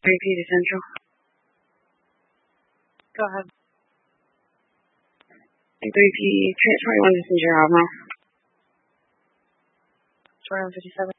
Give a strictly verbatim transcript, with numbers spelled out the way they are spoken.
three P to Central. Go ahead. three P, twenty-one to Central, Alamo. twenty-one fifty-seven.